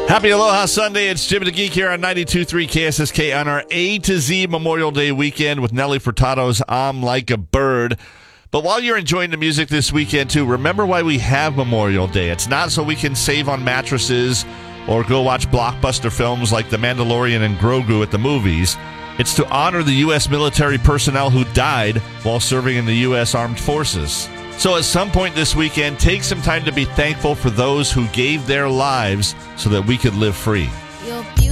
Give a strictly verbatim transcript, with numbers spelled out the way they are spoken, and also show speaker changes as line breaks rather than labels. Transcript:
Happy Aloha Sunday. It's Jim the Geek here on ninety-two point three K S S K on our A to Z Memorial Day weekend with Nelly Furtado's I'm Like a Bird. But while you're enjoying the music this weekend, too, remember why we have Memorial Day. It's not so we can save on mattresses or go watch blockbuster films like The Mandalorian and Grogu at the movies. It's to honor the U S military personnel who died while serving in the U S Armed Forces. So at some point this weekend, take some time to be thankful for those who gave their lives so that we could live free.
You're beautiful.